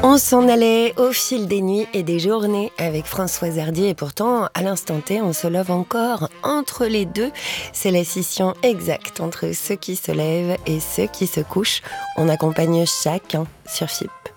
On s'en allait au fil des nuits et des journées avec Françoise Hardy et pourtant, à l'instant T, on se lève encore entre les deux. C'est la scission exacte entre ceux qui se lèvent et ceux qui se couchent. On accompagne chacun sur FIP.